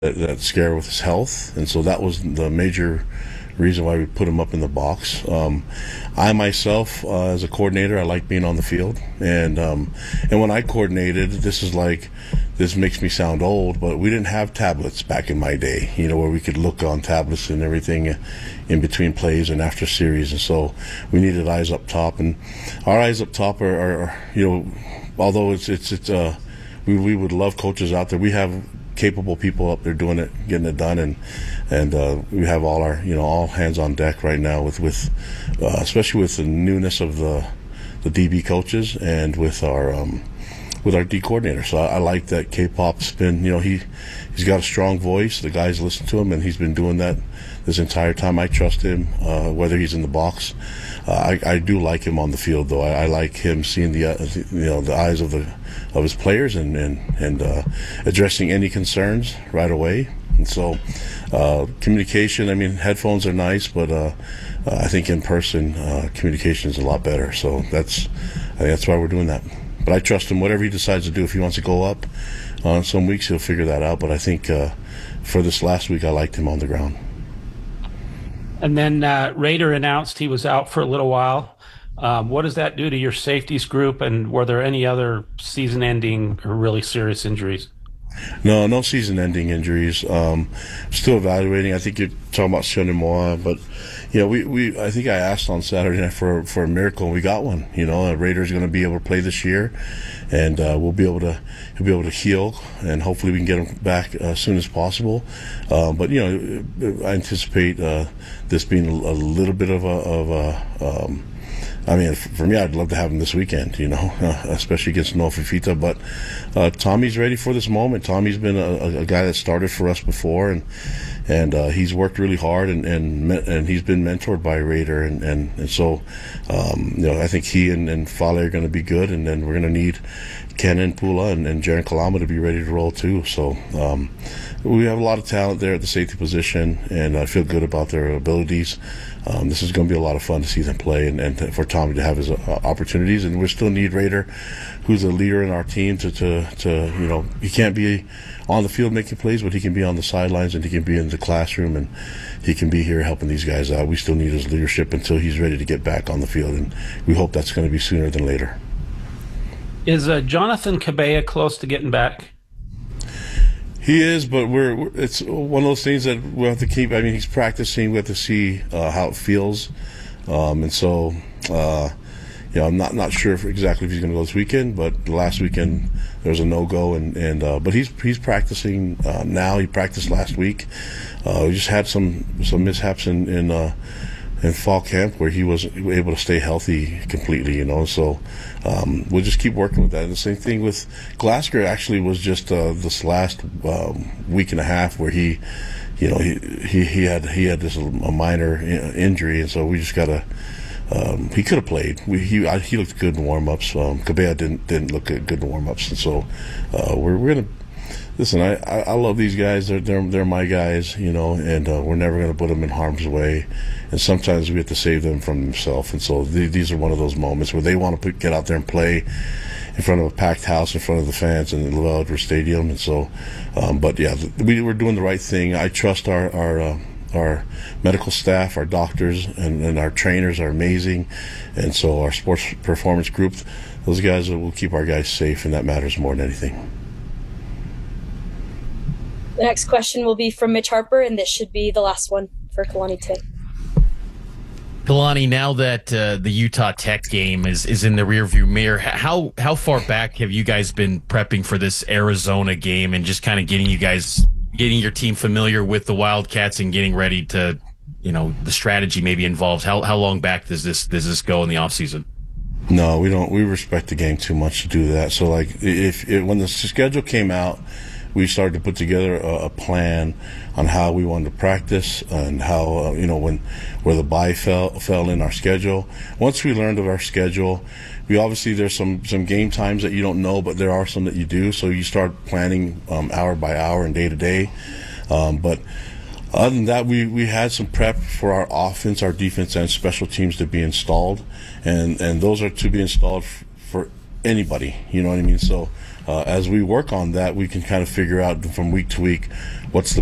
that scare with his health, and so that was the major reason why we put him up in the box. I myself, as a coordinator, I like being on the field, and when I coordinated, this makes me sound old, but we didn't have tablets back in my day, where we could look on tablets and everything in between plays and after series, and so we needed eyes up top, and our eyes up top are although we would love coaches out there. We have capable people up there doing it, getting it done, and we have all hands on deck right now with especially with the newness of the DB coaches and with our D coordinator. So I like that K-Pop's been, he's got a strong voice. The guys listen to him, and he's been doing that this entire time. I trust him, whether he's in the box. I do like him on the field, though. I like him seeing the eyes of his players and addressing any concerns right away. And so communication. I mean, headphones are nice, but I think in person communication is a lot better. So I think that's why we're doing that. But I trust him. Whatever he decides to do, if he wants to go up on some weeks, he'll figure that out. But I think for this last week, I liked him on the ground. And then Rader announced he was out for a little while. What does that do to your safeties group? And were there any other season-ending or really serious injuries? No season-ending injuries. Still evaluating. I think you're talking about Shonimoa, but I think I asked on Saturday night for a miracle, and we got one. Rader's going to be able to play this year, and he'll be able to heal, and hopefully we can get him back as soon as possible. But I anticipate this being a little bit of a I mean, for me, I'd love to have him this weekend, especially against Noah Fifita. But Tommy's ready for this moment. Tommy's been a guy that started for us before, and he's worked really hard, and he's been mentored by Rader, and so I think he and Fale are going to be good, and then we're going to need Kenan Pula and Jaren Kalama to be ready to roll too. So we have a lot of talent there at the safety position, and I feel good about their abilities. This is going to be a lot of fun to see them play, and for Tommy to have his opportunities. And we still need Rader, who's a leader in our team, to he can't be on the field making plays, but he can be on the sidelines, and he can be in the classroom, and he can be here helping these guys out. We still need his leadership until he's ready to get back on the field, and we hope that's going to be sooner than later. Is Jonathan Cabella close to getting back? He is, but it's one of those things that we'll have to keep. I mean, he's practicing. We have to see how it feels, and so I'm not sure exactly if he's going to go this weekend. But last weekend there was a no-go, but he's practicing now. He practiced last week. We just had some mishaps in fall camp where he wasn't able to stay healthy completely, So we'll just keep working with that. And the same thing with Glasgow. Actually, was just this last week and a half where he had this a minor injury, and so we just gotta. He could have played. He looked good in warm-ups. Cabella didn't look good in warm-ups, and so we're gonna. Listen, I love these guys. They're my guys, and we're never going to put them in harm's way. And sometimes we have to save them from themselves. And so these are one of those moments where they want to get out there and play in front of a packed house, in front of the fans in the LaVell Edwards Stadium. And so, but yeah, we're doing the right thing. I trust our medical staff, our doctors, and our trainers are amazing. And so our sports performance group, those guys will keep our guys safe, and that matters more than anything. The next question will be from Mitch Harper, and this should be the last one for Kalani today. Kalani, now that the Utah Tech game is in the rearview mirror, how far back have you guys been prepping for this Arizona game and just kind of getting your team familiar with the Wildcats and getting ready to, the strategy maybe involved? How long back does this go in the offseason? No, we don't. We respect the game too much to do that. So when the schedule came out, we started to put together a plan on how we wanted to practice and how where the bye fell in our schedule. Once we learned of our schedule, there's some game times that you don't know, but there are some that you do. So you start planning hour by hour and day to day. But other than that, we had some prep for our offense, our defense, and special teams to be installed, and those are to be installed for anybody. You know what I mean? So as we work on that, we can kind of figure out from week to week what's the